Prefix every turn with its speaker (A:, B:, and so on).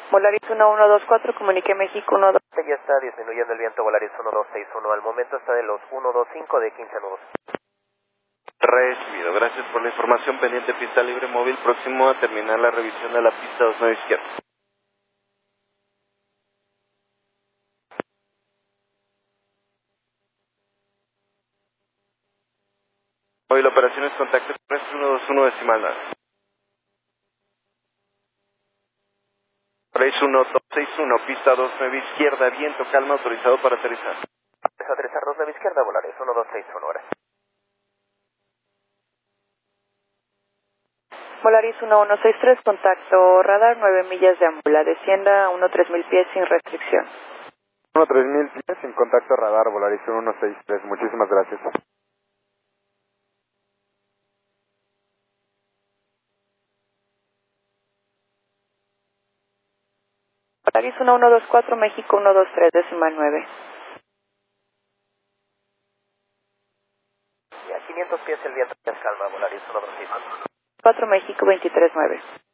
A: Volaris 1124, comunique México 12.
B: Ya está disminuyendo el viento Volaris 1261. Al momento está de los 125 de 15 nudos.
C: Recibido. Gracias por la información. Pendiente pista libre móvil. Próximo a terminar la revisión de la pista 29 izquierda. Hoy la operación es contacto 3121 decimal 9. 31261, pista 29 izquierda, viento, calma, autorizado para aterrizar.
B: Aterrizar 29 izquierda, Volaris 1261 ahora.
A: Volaris 1163, contacto radar, 9 millas de ámbula, descienda a 13000 pies sin restricción.
D: 3000 pies sin contacto radar, Volaris 1163, muchísimas gracias.
A: Volaris 1124, México 123, decimal 9.
B: Y a 500 pies el viento, calma, Volaris 1261.
A: 4 México 239.